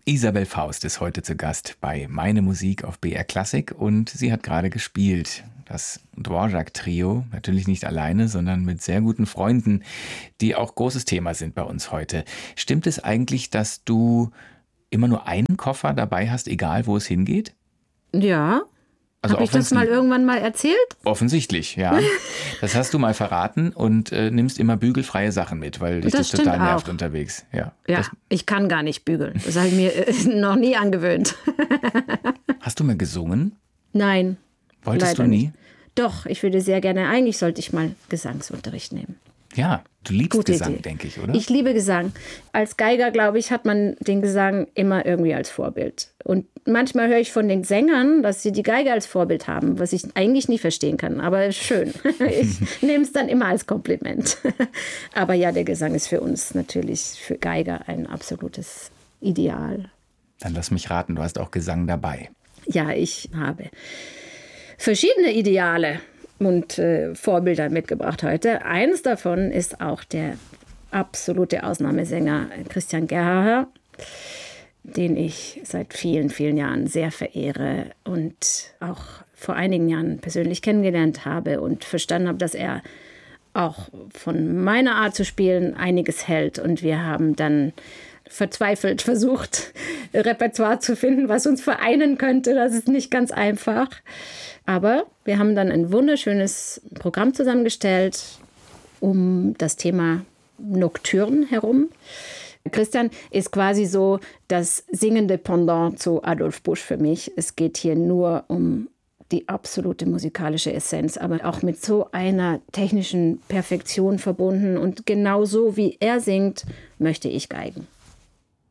Isabel Faust ist heute zu Gast bei Meine Musik auf BR Klassik und sie hat gerade gespielt. Das Dvorak-Trio, natürlich nicht alleine, sondern mit sehr guten Freunden, die auch großes Thema sind bei uns heute. Stimmt es eigentlich, dass du immer nur einen Koffer dabei hast, egal wo es hingeht? Ja. Also habe ich das mal irgendwann mal erzählt? Offensichtlich, ja. Das hast du mal verraten und nimmst immer bügelfreie Sachen mit, weil dich das total nervt unterwegs. Ja, ich kann gar nicht bügeln. Das habe ich mir noch nie angewöhnt. Hast du mal gesungen? Nein. Wolltest du nie? Nicht. Doch, ich würde sehr gerne. Eigentlich sollte ich mal Gesangsunterricht nehmen. Ja, du liebst Gute Gesang, Idee. denke ich, oder? Ich liebe Gesang. Als Geiger, glaube ich, hat man den Gesang immer irgendwie als Vorbild. Und manchmal höre ich von den Sängern, dass sie die Geige als Vorbild haben, was ich eigentlich nie verstehen kann. Aber schön. Ich nehme es dann immer als Kompliment. Aber ja, der Gesang ist für uns natürlich, für Geiger, ein absolutes Ideal. Dann lass mich raten, du hast auch Gesang dabei. Ja, ich habe verschiedene Ideale und Vorbilder mitgebracht heute. Eines davon ist auch der absolute Ausnahmesänger Christian Gerhaher, den ich seit vielen, vielen Jahren sehr verehre und auch vor einigen Jahren persönlich kennengelernt habe und verstanden habe, dass er auch von meiner Art zu spielen einiges hält. Und wir haben dann verzweifelt versucht, Repertoire zu finden, was uns vereinen könnte. Das ist nicht ganz einfach. Aber wir haben dann ein wunderschönes Programm zusammengestellt um das Thema Nocturne herum. Christian ist quasi so das singende Pendant zu Adolf Busch für mich. Es geht hier nur um die absolute musikalische Essenz, aber auch mit so einer technischen Perfektion verbunden. Und genau so, wie er singt, möchte ich geigen.